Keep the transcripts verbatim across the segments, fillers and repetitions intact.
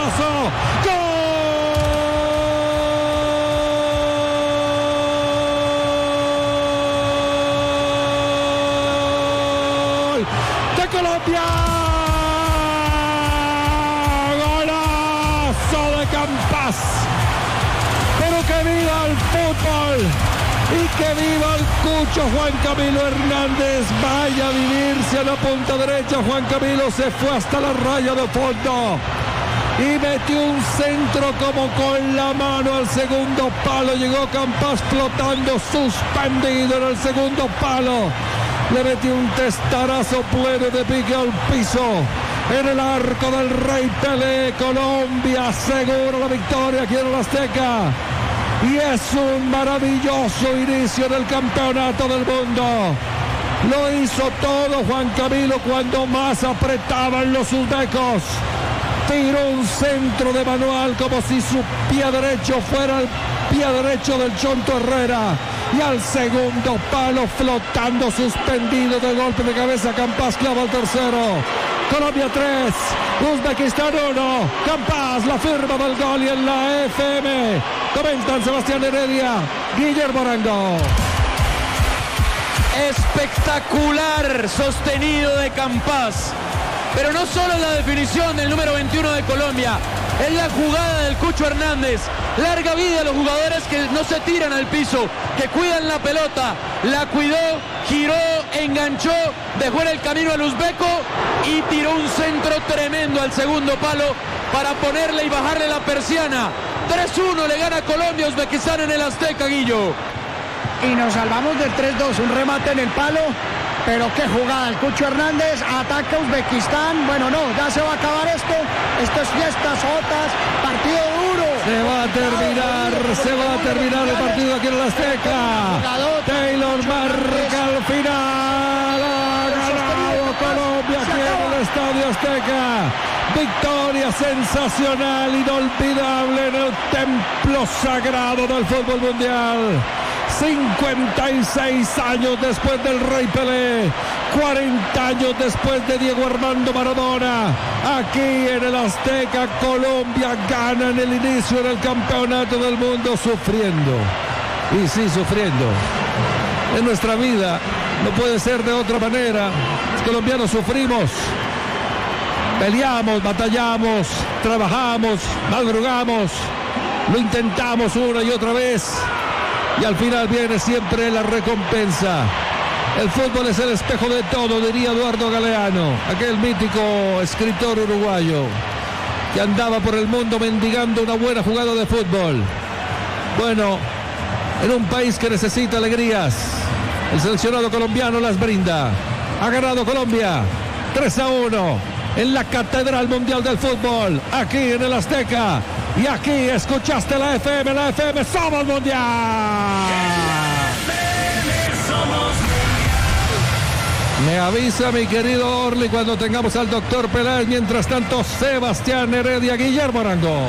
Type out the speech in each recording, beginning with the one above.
maravilloso. ¡Gol! ¡De Colombia! ¡Golazo de Campas! ¡Pero que viva el fútbol! ¡Y que viva el Cucho Juan Camilo Hernández! Vaya a vivirse a la punta derecha. Juan Camilo se fue hasta la raya de fondo y metió un centro como con la mano al segundo palo. Llegó Campas flotando, suspendido en el segundo palo. Le metió un testarazo pleno de pique al piso. En el arco del Rey Pelé, Colombia asegura la victoria aquí en el Azteca. Y es un maravilloso inicio del campeonato del mundo. Lo hizo todo Juan Camilo cuando más apretaban los uzbecos. Tiró un centro de manual como si su pie derecho fuera el pie derecho del Chonto Herrera. Y al segundo palo, flotando, suspendido de golpe de cabeza, Campas clava el tercero. Colombia tres, Uzbekistán uno. Campas, la firma del gol, y en la F M comentan Sebastián Heredia, Guillermo Arango. Espectacular sostenido de Campas. Pero no solo la definición del número veintiuno de Colombia, es la jugada del Cucho Hernández. Larga vida a los jugadores que no se tiran al piso, que cuidan la pelota. La cuidó, giró, enganchó, dejó en el camino al uzbeco y tiró un centro tremendo al segundo palo para ponerle y bajarle la persiana. tres uno le gana Colombia a Uzbekistán en el Azteca, Guillo. Y nos salvamos del tres dos, un remate en el palo. Pero qué jugada, el Cucho Hernández ataca a Uzbekistán. Bueno, no, ya se va a acabar esto. Esto es fiestas, otras, partido duro. Se va a terminar, se va a terminar el partido aquí en el Azteca. Taylor marca al final. Ha ganado Colombia aquí en el Estadio Azteca. Victoria sensacional, inolvidable en el templo sagrado del fútbol mundial. cincuenta y seis años después del Rey Pelé, cuarenta años después de Diego Armando Maradona, aquí en el Azteca, Colombia gana en el inicio del campeonato del mundo sufriendo. Y sí, sufriendo. En nuestra vida no puede ser de otra manera. Los colombianos sufrimos, peleamos, batallamos, trabajamos, madrugamos, lo intentamos una y otra vez. Y al final viene siempre la recompensa. El fútbol es el espejo de todo, diría Eduardo Galeano, aquel mítico escritor uruguayo que andaba por el mundo mendigando una buena jugada de fútbol. Bueno, en un país que necesita alegrías, el seleccionado colombiano las brinda. Ha ganado Colombia tres a uno en la Catedral Mundial del Fútbol, aquí en el Azteca. Y aquí escuchaste la F M, la F M somos mundial. Me avisa mi querido Orly cuando tengamos al doctor Peláez. Mientras tanto, Sebastián Heredia, Guillermo Arango.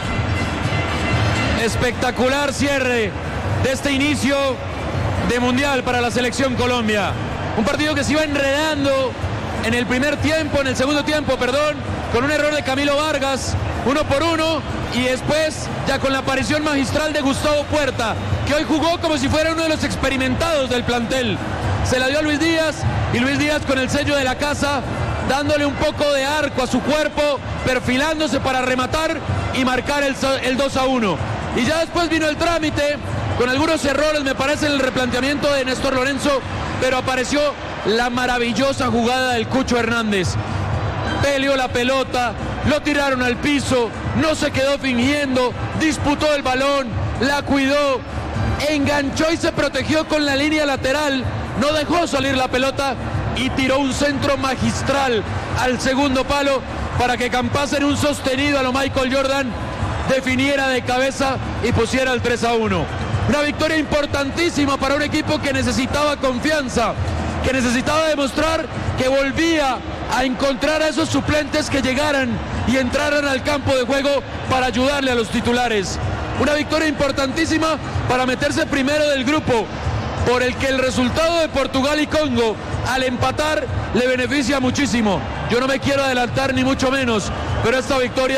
Espectacular cierre de este inicio de mundial para la selección Colombia. Un partido que se iba enredando en el primer tiempo, en el segundo tiempo, perdón, con un error de Camilo Vargas, uno por uno, y después ya con la aparición magistral de Gustavo Puerta, que hoy jugó como si fuera uno de los experimentados del plantel. Se la dio a Luis Díaz, y Luis Díaz con el sello de la casa, dándole un poco de arco a su cuerpo, perfilándose para rematar y marcar el, el dos a uno. Y ya después vino el trámite, con algunos errores me parece en el replanteamiento de Néstor Lorenzo, pero apareció la maravillosa jugada del Cucho Hernández. Peleó la pelota, lo tiraron al piso, no se quedó fingiendo, disputó el balón, la cuidó, enganchó y se protegió con la línea lateral, no dejó salir la pelota y tiró un centro magistral al segundo palo para que Campas, en un sostenido a lo Michael Jordan, definiera de cabeza y pusiera el tres a uno. Una victoria importantísima para un equipo que necesitaba confianza, que necesitaba demostrar que volvía a encontrar a esos suplentes que llegaran y entraran al campo de juego para ayudarle a los titulares. Una victoria importantísima para meterse primero del grupo, por el que el resultado de Portugal y Congo al empatar le beneficia muchísimo. Yo no me quiero adelantar ni mucho menos, pero esta victoria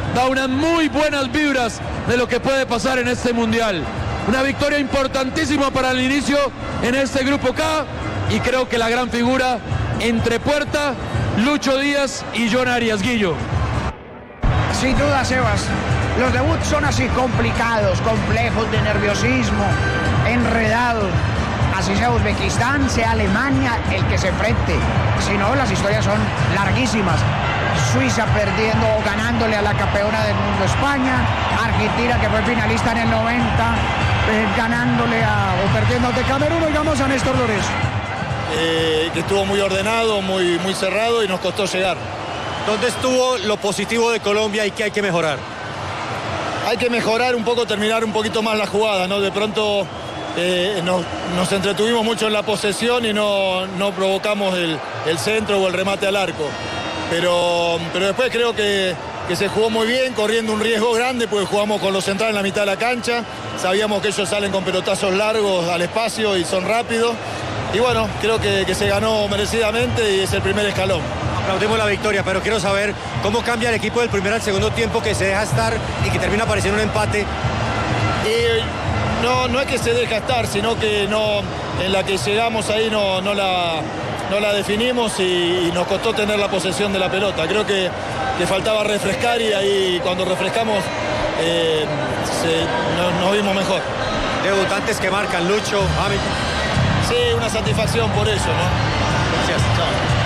da unas muy buenas vibras de lo que puede pasar en este Mundial. Una victoria importantísima para el inicio en este Grupo K, y creo que la gran figura entre Puerta, Lucho Díaz y John Arias. Guillo. Sin duda, Sebas, los debuts son así, complicados, complejos, de nerviosismo, enredados. Así sea Uzbekistán, sea Alemania el que se enfrente. Si no, las historias son larguísimas. Suiza perdiendo o ganándole a la campeona del mundo España. Argentina, que fue finalista en el noventa, eh, ganándole a, o perdiendo ante Camerún. Oigamos a Néstor Lorenzo. Eh, que estuvo muy ordenado, muy, muy cerrado y nos costó llegar. ¿Dónde estuvo lo positivo de Colombia y qué hay que mejorar? Hay que mejorar un poco, terminar un poquito más la jugada, ¿no? De pronto eh, nos, nos entretuvimos mucho en la posesión y no, no provocamos el, el centro o el remate al arco. Pero, pero después creo que, que se jugó muy bien, corriendo un riesgo grande, porque jugamos con los centrales en la mitad de la cancha. Sabíamos que ellos salen con pelotazos largos al espacio y son rápidos. Y bueno, creo que, que se ganó merecidamente y es el primer escalón. Aplaudimos la victoria, pero quiero saber cómo cambia el equipo del primer al segundo tiempo, que se deja estar y que termina apareciendo un empate. Y no, no es que se deja estar, sino que no, en la que llegamos ahí no, no, la, no la definimos y, y nos costó tener la posesión de la pelota. Creo que, que faltaba refrescar y ahí cuando refrescamos eh, se, nos, nos vimos mejor. Debutantes que marcan, Lucho, Hamilton. Sí, una satisfacción por eso, ¿no? Gracias. Chao.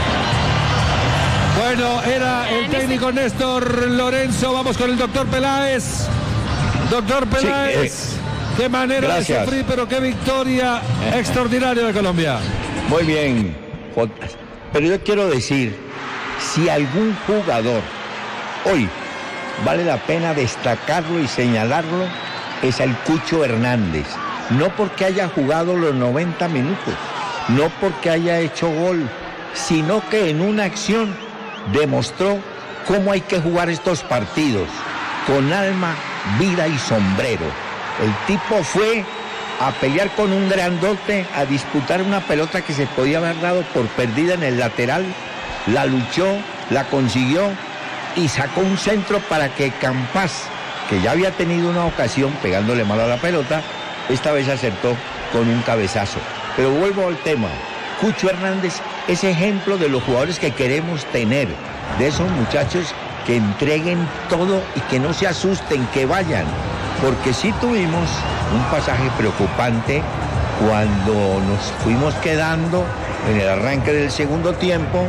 Bueno, era el técnico Néstor Lorenzo. Vamos con el doctor Peláez. Doctor Peláez, sí, eh, qué manera gracias. de sufrir, pero qué victoria extraordinaria de Colombia. Muy bien, pero yo quiero decir, si algún jugador hoy vale la pena destacarlo y señalarlo, es el Cucho Hernández. No porque haya jugado los noventa minutos, no porque haya hecho gol, sino que en una acción demostró cómo hay que jugar estos partidos, con alma, vida y sombrero. El tipo fue a pelear con un grandote, a disputar una pelota que se podía haber dado por perdida en el lateral, la luchó, la consiguió y sacó un centro para que Campas, que ya había tenido una ocasión pegándole mal a la pelota, esta vez acertó con un cabezazo. Pero vuelvo al tema. Cucho Hernández es ejemplo de los jugadores que queremos tener, de esos muchachos que entreguen todo y que no se asusten, que vayan, porque sí tuvimos un pasaje preocupante cuando nos fuimos quedando en el arranque del segundo tiempo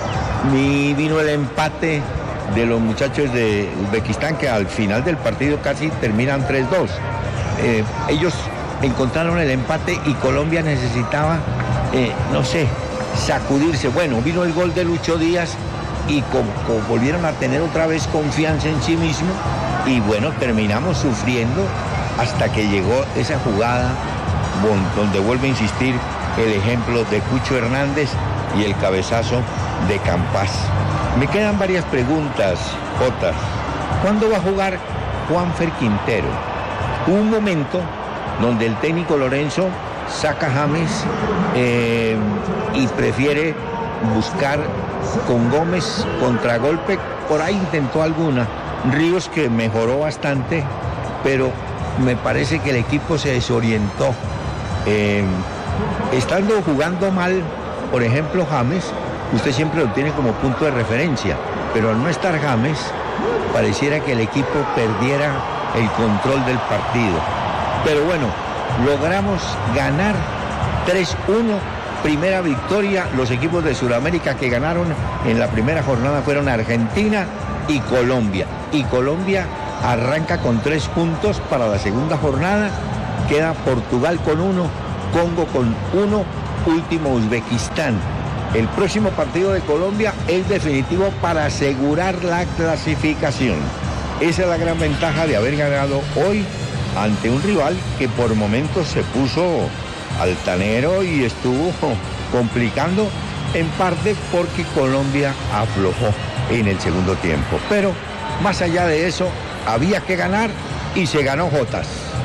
y vino el empate de los muchachos de Uzbekistán, que al final del partido casi terminan tres dos. Eh, ellos encontraron el empate y Colombia necesitaba, eh, no sé, sacudirse. Bueno, vino el gol de Lucho Díaz y con, con, volvieron a tener otra vez confianza en sí mismo y bueno, terminamos sufriendo hasta que llegó esa jugada bon, donde vuelve a insistir el ejemplo de Cucho Hernández y el cabezazo de Campas. Me quedan varias preguntas, Jota. ¿Cuándo va a jugar Juanfer Quintero? Hubo un momento donde el técnico Lorenzo saca a James eh, y prefiere buscar con Gómez contragolpe. Por ahí intentó alguna. Ríos, que mejoró bastante, pero me parece que el equipo se desorientó. Eh, estando jugando mal, por ejemplo, James, usted siempre lo tiene como punto de referencia, pero al no estar James, pareciera que el equipo perdiera el control del partido. Pero bueno, logramos ganar tres uno, primera victoria. Los equipos de Sudamérica que ganaron en la primera jornada fueron Argentina y Colombia. Y Colombia arranca con tres puntos para la segunda jornada. Queda Portugal con uno, Congo con uno, último Uzbekistán. El próximo partido de Colombia es definitivo para asegurar la clasificación. Esa es la gran ventaja de haber ganado hoy ante un rival que por momentos se puso altanero y estuvo complicando, en parte porque Colombia aflojó en el segundo tiempo. Pero más allá de eso, había que ganar y se ganó, Jotas.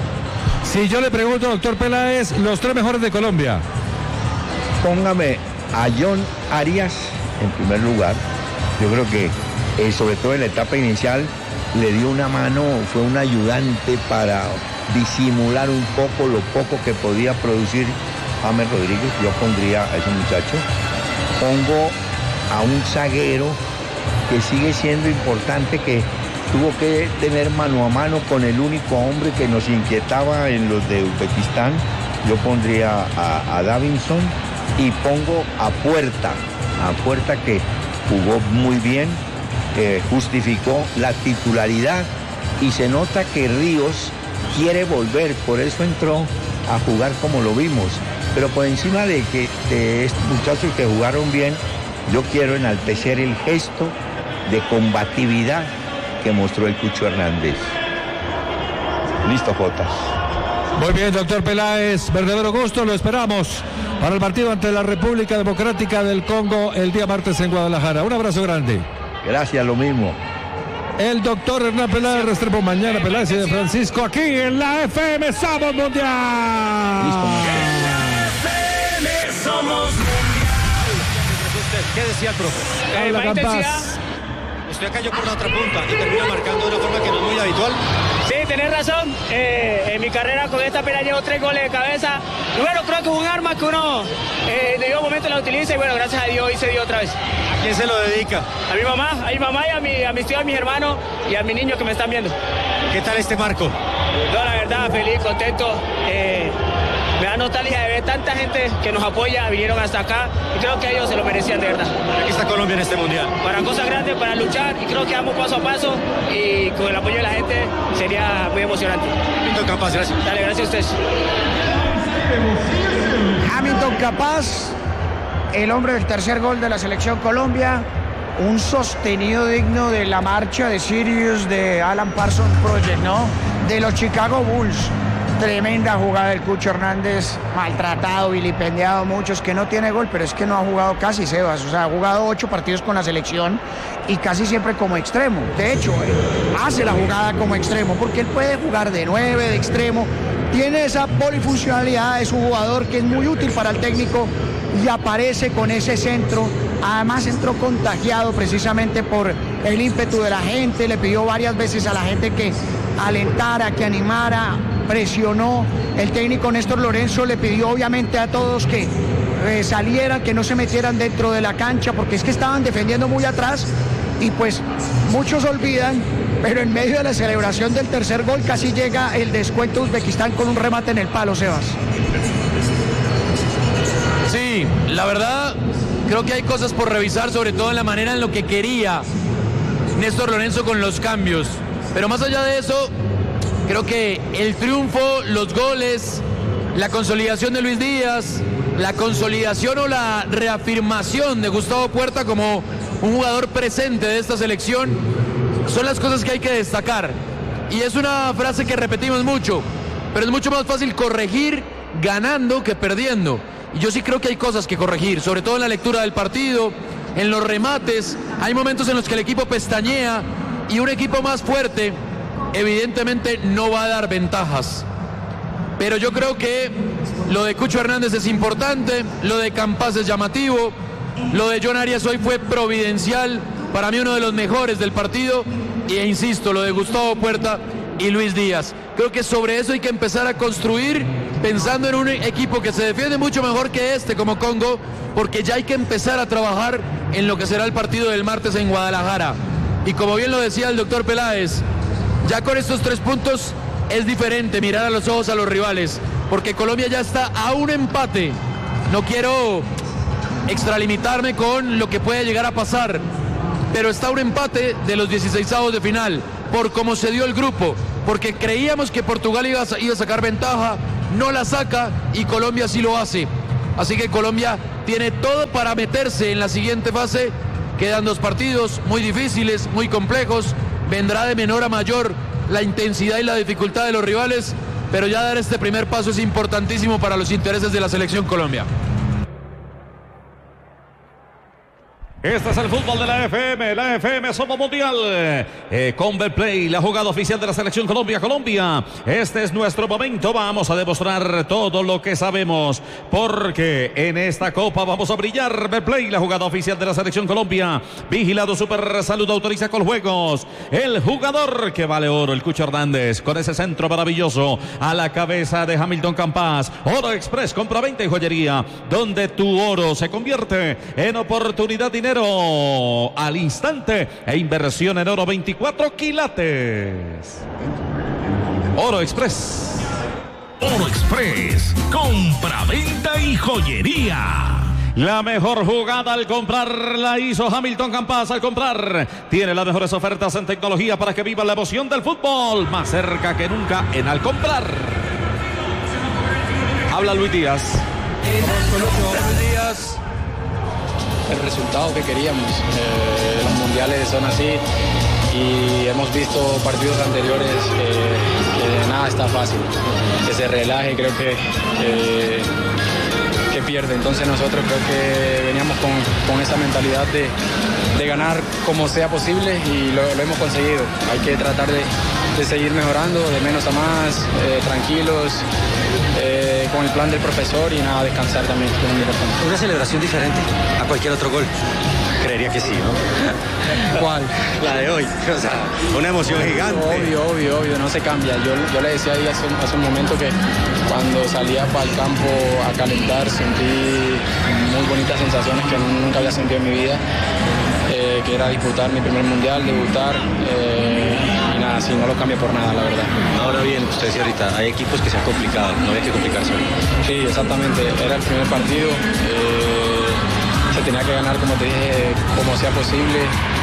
Si yo le pregunto, doctor Peláez, los tres mejores de Colombia. Póngame a John Arias en primer lugar. Yo creo que eh, sobre todo en la etapa inicial le dio una mano, fue un ayudante para disimular un poco lo poco que podía producir James Rodríguez. Yo pondría a ese muchacho. Pongo a un zaguero que sigue siendo importante, que tuvo que tener mano a mano con el único hombre que nos inquietaba en los de Uzbekistán. Yo pondría a, a Davinson y pongo a Puerta, a Puerta que jugó muy bien, eh, justificó la titularidad y se nota que Ríos quiere volver, por eso entró a jugar como lo vimos. Pero por encima de que de estos muchachos que jugaron bien, yo quiero enaltecer el gesto de combatividad que mostró el Cucho Hernández. Listo, Jota. Muy bien, doctor Peláez, verdadero gusto, lo esperamos para el partido ante la República Democrática del Congo el día martes en Guadalajara. Un abrazo grande. Gracias, lo mismo. El doctor Hernán Peláez Restrepo, mañana Peláez y de Francisco, aquí en la F M Somos Mundial. Listo, Somos ¿Qué decía el profe? Eh, Habla Campaz. Estoy acá yo por la otra punta y termina marcando de una forma que no es muy habitual. Sí, tenés razón. Eh, en mi carrera con esta pena llevo tres goles de cabeza. Y bueno, creo que es un arma que uno eh, de un momento la utiliza y bueno, gracias a Dios hoy se dio otra vez. ¿A quién se lo dedica? A mi mamá, a mi mamá y a, mi, a mis tíos, a mis hermanos y a mis niños que me están viendo. ¿Qué tal este marco? No, la verdad, feliz, contento. Eh, me da nostalgia de ver tanta gente que nos apoya, vinieron hasta acá y creo que ellos se lo merecían de verdad. Aquí está Colombia en este mundial. Para cosas grandes, para luchar y creo que vamos paso a paso y con el apoyo de la gente sería muy emocionante. Hamilton Campaz, gracias. Dale, gracias a ustedes. Hamilton Campaz, el hombre del tercer gol de la selección Colombia, un sostenido digno de la marcha de Sirius de Alan Parsons Project, ¿no? De los Chicago Bulls. Tremenda jugada del Cucho Hernández, maltratado, vilipendiado, muchos que no tiene gol, pero es que no ha jugado casi, Sebas, o sea, ha jugado ocho partidos con la selección y casi siempre como extremo. De hecho, hace la jugada como extremo, porque él puede jugar de nueve, de extremo, tiene esa polifuncionalidad, es un jugador que es muy útil para el técnico y aparece con ese centro. Además entró contagiado precisamente por el ímpetu de la gente, le pidió varias veces a la gente que alentara, que animara, presionó. El técnico Néstor Lorenzo le pidió obviamente a todos que eh, salieran, que no se metieran dentro de la cancha, porque es que estaban defendiendo muy atrás y pues muchos olvidan, pero en medio de la celebración del tercer gol casi llega el descuento de Uzbekistán con un remate en el palo, Sebas. Sí, la verdad, creo que hay cosas por revisar, sobre todo en la manera en lo que quería Néstor Lorenzo con los cambios. Pero más allá de eso, creo que el triunfo, los goles, la consolidación de Luis Díaz, la consolidación o la reafirmación de Gustavo Puerta como un jugador presente de esta selección, son las cosas que hay que destacar. Y es una frase que repetimos mucho, pero es mucho más fácil corregir ganando que perdiendo. Y yo sí creo que hay cosas que corregir, sobre todo en la lectura del partido, en los remates. Hay momentos en los que el equipo pestañea y un equipo más fuerte evidentemente no va a dar ventajas. Pero yo creo que lo de Cucho Hernández es importante, lo de Campaz es llamativo, lo de John Arias hoy fue providencial, para mí uno de los mejores del partido, e insisto, lo de Gustavo Puerta y Luis Díaz. Creo que sobre eso hay que empezar a construir, pensando en un equipo que se defiende mucho mejor que este como Congo, porque ya hay que empezar a trabajar en lo que será el partido del martes en Guadalajara. Y como bien lo decía el doctor Peláez, ya con estos tres puntos es diferente mirar a los ojos a los rivales, porque Colombia ya está a un empate. No quiero extralimitarme con lo que puede llegar a pasar, pero está a un empate de los dieciseisavos de final, por cómo se dio el grupo, porque creíamos que Portugal iba a, iba a sacar ventaja, no la saca y Colombia sí lo hace. Así que Colombia tiene todo para meterse en la siguiente fase. Quedan dos partidos muy difíciles, muy complejos. Vendrá de menor a mayor la intensidad y la dificultad de los rivales, pero ya dar este primer paso es importantísimo para los intereses de la selección Colombia. Este es el fútbol de la F M, la F M Somos Mundial, eh, con Betplay, la jugada oficial de la selección Colombia, Colombia. Este es nuestro momento, vamos a demostrar todo lo que sabemos, porque en esta copa vamos a brillar. Betplay, la jugada oficial de la selección Colombia, vigilado Super Salud, autoriza con juegos. El jugador que vale oro, el Cucho Hernández, con ese centro maravilloso a la cabeza de Hamilton Campas. Oro Express, compra-venta y joyería, donde tu oro se convierte en oportunidad, dinero al instante e inversión en oro veinticuatro quilates. Oro Express. Oro Express, compra-venta y joyería. La mejor jugada al comprar la hizo Hamilton Campas al comprar. Tiene las mejores ofertas en tecnología para que viva la emoción del fútbol. Más cerca que nunca en al comprar. Habla Luis Díaz. Luis Díaz. El resultado que queríamos. Eh, los mundiales son así y hemos visto partidos anteriores eh, que nada está fácil, que se relaje, creo que, que, que pierde. Entonces nosotros creo que veníamos con, con esa mentalidad de, de ganar como sea posible y lo, lo hemos conseguido. Hay que tratar de, de seguir mejorando, de menos a más, eh, tranquilos. Eh, con el plan del profesor y nada, descansar también. ¿Una celebración diferente a cualquier otro gol? Creería que sí, ¿no? ¿Cuál? La de hoy, o sea, una emoción gigante. Obvio, obvio, obvio, no se cambia. Yo, yo le decía a Díaz hace, hace un momento que cuando salía para el campo a calentar sentí muy bonitas sensaciones que nunca había sentido en mi vida, eh, que era disputar mi primer mundial, debutar. Eh, y nada, sí, no lo cambio por nada, la verdad. Ahora bien, usted decía ahorita, hay equipos que se han complicado, no había que complicarse hoy. Sí, exactamente, era el primer partido, eh, se tenía que ganar, como te dije, como sea posible,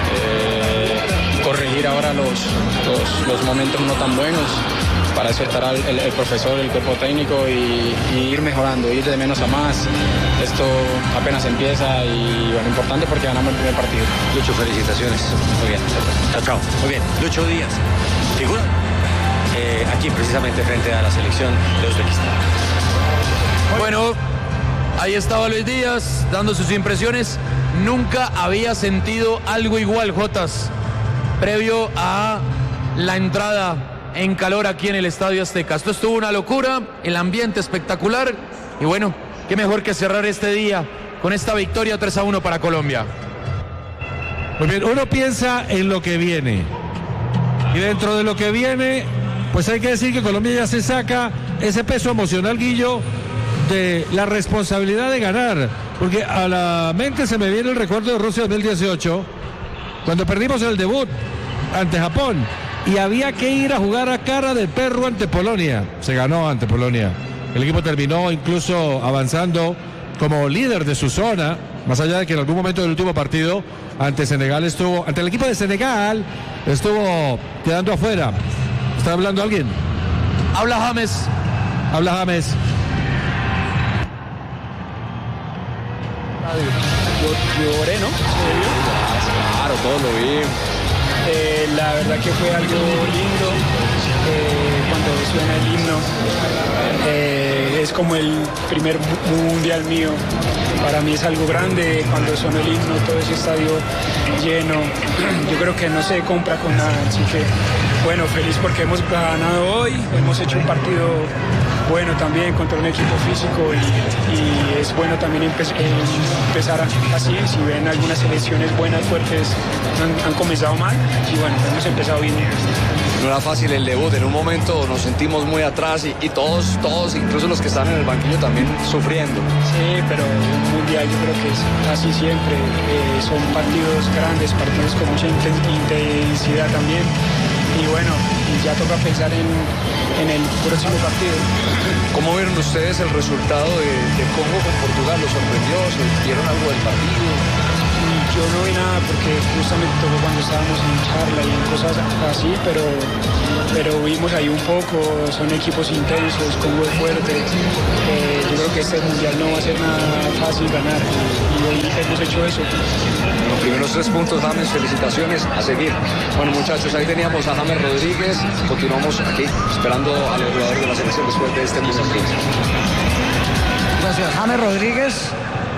eh, corregir ahora los, los, los momentos no tan buenos. Para eso estará el, el profesor, el cuerpo técnico y, y ir mejorando, ir de menos a más. Esto apenas empieza y bueno, importante porque ganamos el primer partido. Lucho, felicitaciones. Muy bien. Chao, chao. Muy bien. Lucho Díaz, figura eh, aquí precisamente frente a la selección de Uzbekistán. Bueno, ahí estaba Luis Díaz dando sus impresiones. Nunca había sentido algo igual, Jotas, previo a la entrada en calor aquí en el Estadio Azteca. Esto estuvo una locura, el ambiente espectacular y bueno, qué mejor que cerrar este día con esta victoria tres a uno para Colombia. Muy bien, uno piensa en lo que viene y dentro de lo que viene, pues hay que decir que Colombia ya se saca ese peso emocional, Guillo, de la responsabilidad de ganar, porque a la mente se me viene el recuerdo de Rusia dos mil dieciocho, cuando perdimos el debut ante Japón y había que ir a jugar a cara de perro ante Polonia. Se ganó ante Polonia. El equipo terminó incluso avanzando como líder de su zona, más allá de que en algún momento del último partido ante Senegal estuvo, ante el equipo de Senegal estuvo quedando afuera. ¿Está hablando alguien? Habla James. Habla James. Yo lloré, ¿no? Claro, todo lo vi. Eh, la verdad que fue algo lindo eh, cuando suena el himno. Eh, es como el primer mundial mío. Para mí es algo grande cuando suena el himno, todo ese estadio lleno. Yo creo que no se compra con nada, así que bueno, feliz porque hemos ganado hoy, hemos hecho un partido bueno también contra un equipo físico y, y es bueno también empe empezar así. Si ven algunas selecciones buenas, fuertes, han, han comenzado mal y bueno, hemos empezado bien. No era fácil el debut, en un momento nos sentimos muy atrás y, y todos, todos, incluso los que están en el banquillo también sufriendo. Sí, pero un mundial yo creo que es así siempre, eh, son partidos grandes, partidos con mucha intensidad también. Y bueno, ya toca pensar en, en el próximo partido. ¿Cómo vieron ustedes el resultado de, de Congo con Portugal? ¿Los sorprendió? ¿Se vieron algo del partido? Yo no vi nada porque justamente tocó cuando estábamos en charla y en cosas así, pero, pero vimos ahí un poco, son equipos intensos, Congo es fuerte. Eh, yo creo que este mundial no va a ser nada fácil ganar y, y hoy hemos hecho eso. Los primeros tres puntos, James, felicitaciones, a seguir. Bueno, muchachos, ahí teníamos a James Rodríguez, continuamos aquí esperando a los jugadores de la selección después de este mundial. Gracias, James Rodríguez.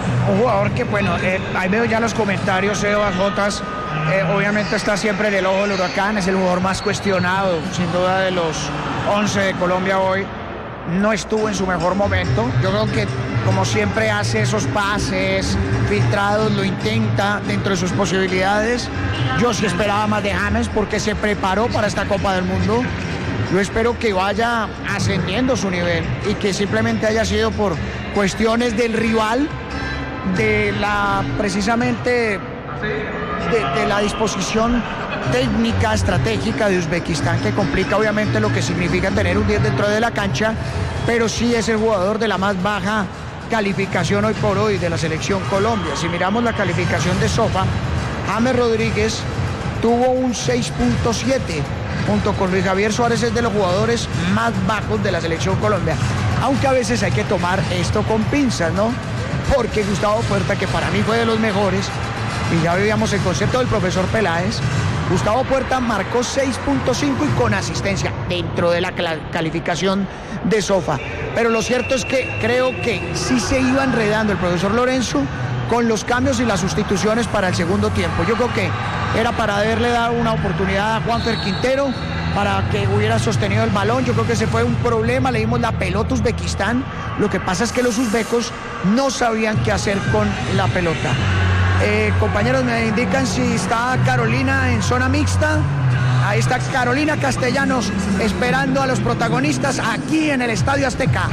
Un jugador que, bueno, eh, ahí veo ya los comentarios, Sebas, Jotas, eh, obviamente está siempre en el ojo del huracán, es el jugador más cuestionado, sin duda, de los once de Colombia hoy. No estuvo en su mejor momento. Yo creo que, como siempre, hace esos pases filtrados, lo intenta dentro de sus posibilidades. Yo sí esperaba más de James porque se preparó para esta Copa del Mundo. Yo espero que vaya ascendiendo su nivel y que simplemente haya sido por cuestiones del rival, de la precisamente de, de la disposición técnica, estratégica de Uzbekistán, que complica obviamente lo que significa tener un diez dentro de la cancha, pero sí es el jugador de la más baja calificación hoy por hoy de la selección Colombia. Si miramos la calificación de SOFA, James Rodríguez tuvo un seis punto siete, junto con Luis Javier Suárez es de los jugadores más bajos de la selección Colombia, aunque a veces hay que tomar esto con pinzas, ¿no? Porque Gustavo Puerta, que para mí fue de los mejores, y ya vivíamos el concepto del profesor Peláez, Gustavo Puerta marcó seis punto cinco y con asistencia dentro de la calificación de SOFA. Pero lo cierto es que creo que sí se iba enredando el profesor Lorenzo con los cambios y las sustituciones para el segundo tiempo. Yo creo que era para haberle dado una oportunidad a Juanfer Quintero para que hubiera sostenido el balón. Yo creo que ese fue un problema, le dimos la pelota a Uzbekistán. Lo que pasa es que los uzbecos no sabían qué hacer con la pelota. Eh, compañeros, me indican si está Carolina en zona mixta. Ahí está Carolina Castellanos esperando a los protagonistas aquí en el Estadio Azteca.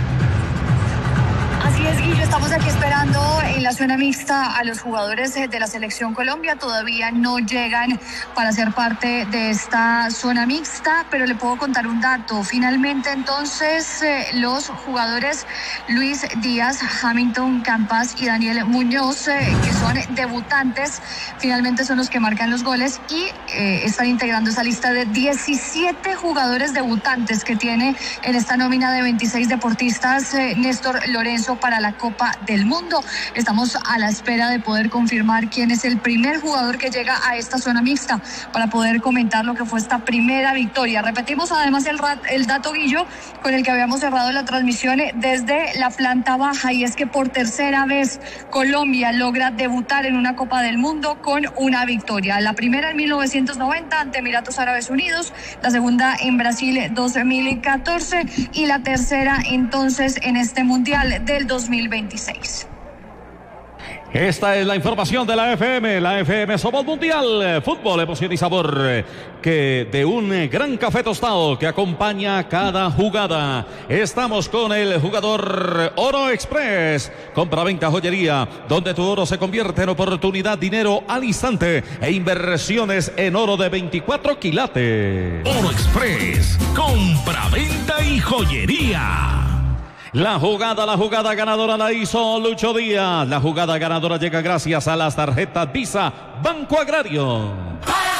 Así es, Guillo, estamos aquí esperando en la zona mixta a los jugadores de la Selección Colombia. Todavía no llegan para ser parte de esta zona mixta, pero le puedo contar un dato. Finalmente, entonces, eh, los jugadores Luis Díaz, Hamilton Campas y Daniel Muñoz, eh, que son debutantes, finalmente son los que marcan los goles y eh, están integrando esa lista de diecisiete jugadores debutantes que tiene en esta nómina de veintiséis deportistas eh, Néstor Lorenzo para la Copa del Mundo. Estamos a la espera de poder confirmar quién es el primer jugador que llega a esta zona mixta para poder comentar lo que fue esta primera victoria. Repetimos además el, el dato, Guillo, con el que habíamos cerrado la transmisión desde la planta baja, y es que por tercera vez Colombia logra debutar en una Copa del Mundo con una victoria. La primera en mil novecientos noventa ante Emiratos Árabes Unidos, la segunda en Brasil dos mil catorce y la tercera entonces en este Mundial del dos mil veintiséis. Esta es la información de la F M, la F M Somos Mundial, fútbol, emoción y sabor, que de un gran café tostado que acompaña cada jugada. Estamos con el jugador Oro Express, compra-venta joyería, donde tu oro se convierte en oportunidad, dinero al instante e inversiones en oro de veinticuatro quilates. Oro Express, compra-venta y joyería. La jugada, la jugada ganadora la hizo Lucho Díaz. La jugada ganadora llega gracias a las tarjetas Visa Banco Agrario.